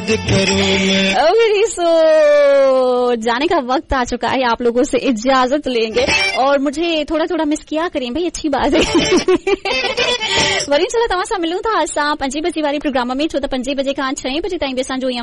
Okay, सो जाने का वक्त आ चुका है, आप लोगों से इजाजत लेंगे और मुझे थोड़ा थोड़ा मिस किया करें भाई, अच्छी बात है। वरी चला तव्हां सां मिलूं था असां 5 बजे वारे प्रोग्राम में, छो त 5 बजे खां 6 बजे ताईं बि असांजो